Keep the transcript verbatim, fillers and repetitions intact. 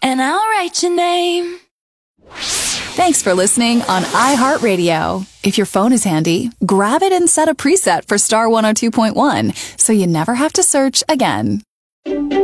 and I'll write your name. Thanks for listening on iHeartRadio. If your phone is handy, grab it and set a preset for Star one oh two point one so you never have to search again.